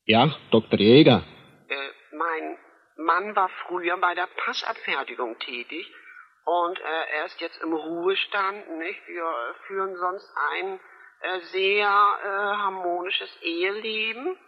Ja, Dr. Jäger. Mein Mann war früher bei der Passabfertigung tätig und er ist jetzt im Ruhestand, nicht? Wir führen sonst ein sehr harmonisches Eheleben.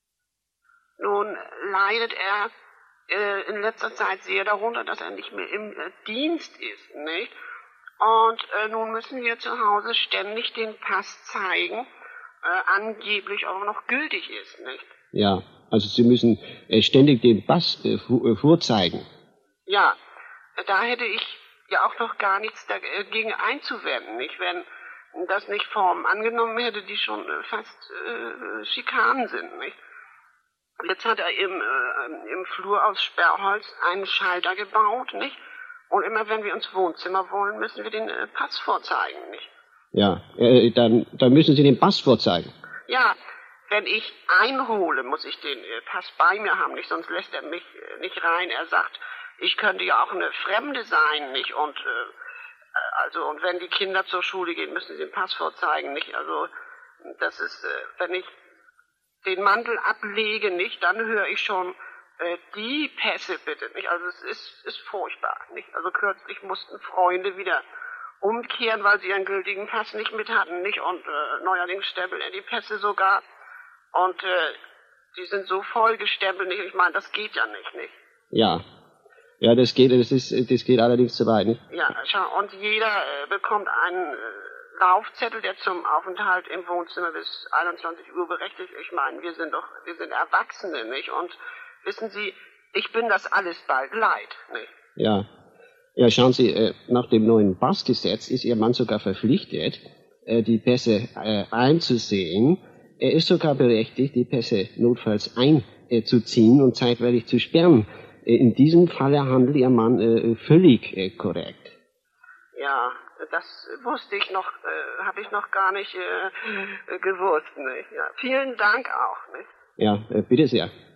Nun leidet er in letzter Zeit sehr darunter, dass er nicht mehr im Dienst ist, nicht? Und nun müssen wir zu Hause ständig den Pass zeigen, angeblich auch noch gültig ist, nicht? Ja, also Sie müssen ständig den Pass vorzeigen. Ja, da hätte ich ja auch noch gar nichts dagegen einzuwenden, nicht? Wenn das nicht Formen angenommen hätte, die schon fast Schikanen sind, nicht? Jetzt hat er im Flur aus Sperrholz einen Schalter gebaut, nicht? Und immer wenn wir ins Wohnzimmer wollen, müssen wir den Pass vorzeigen, nicht? Ja, dann müssen Sie den Pass vorzeigen. Ja, wenn ich einhole, muss ich den Pass bei mir haben, nicht? Sonst lässt er mich nicht rein. Er sagt, ich könnte ja auch eine Fremde sein, nicht? Und und wenn die Kinder zur Schule gehen, müssen sie den Pass vorzeigen, nicht? Also das ist, wenn ich den Mantel ablege, nicht, dann höre ich schon die Pässe bitte, nicht? Also es ist furchtbar, nicht? Also kürzlich mussten Freunde wieder umkehren, weil sie ihren gültigen Pass nicht mit hatten, nicht? Und neuerdings stempeln er die Pässe sogar. Und die sind so voll gestempelt, nicht? Ich meine, das geht ja nicht? Ja. Ja, das geht allerdings zu weit, nicht? Ja, schau, und jeder bekommt einen Laufzettel, der zum Aufenthalt im Wohnzimmer bis 21 Uhr berechtigt. Ich meine, wir sind Erwachsene, nicht? Und wissen Sie, ich bin das alles bald leid, nicht? Ja. Ja, schauen Sie, nach dem neuen Passgesetz ist Ihr Mann sogar verpflichtet, die Pässe einzusehen. Er ist sogar berechtigt, die Pässe notfalls einzuziehen und zeitweilig zu sperren. In diesem Falle handelt Ihr Mann völlig korrekt. Ja, das wusste ich noch, habe ich noch gar nicht gewusst, nicht? Ja, vielen Dank auch, nicht? Ja, bitte sehr.